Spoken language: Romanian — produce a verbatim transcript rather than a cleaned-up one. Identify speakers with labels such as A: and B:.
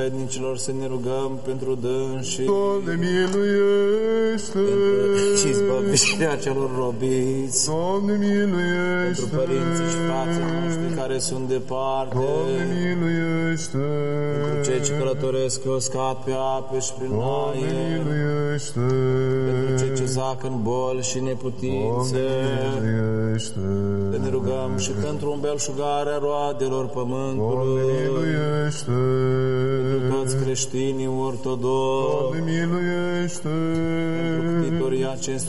A: Vrednicilor să ne rugăm pentru dânsii,
B: Doamne miluiește,
A: pentru izbăvirea celor robiți,
B: Doamne miluiește,
A: pentru părinții și frații noștri care sunt departe,
B: Doamne miluiește,
A: pentru cei ce călătoresc pe uscat, pe ape și prin
B: Doamne
A: aer,
B: miluiește,
A: pentru cei ce zac în boli și neputințe,
B: Doamne miluiește,
A: să ne rugăm și pentru umbelșugarea roadelor
B: Doamne
A: pământului,
B: miluiește,
A: pentru toți creștinii ortodoxi,
B: Doamne miluiește,
A: pentru ctitoria cinstită